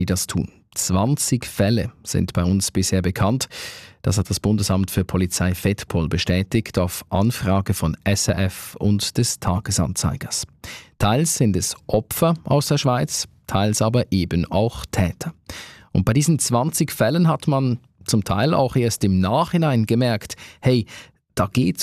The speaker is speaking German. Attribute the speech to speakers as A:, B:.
A: das tun. 20 Fälle sind bei uns bisher bekannt. Das hat das Bundesamt für Polizei Fettpol bestätigt auf Anfrage von SRF und des Tagesanzeigers. Teils sind es Opfer aus der Schweiz, teils aber eben auch Täter. Und bei diesen 20 Fällen hat man zum Teil auch erst im Nachhinein gemerkt, hey, da geht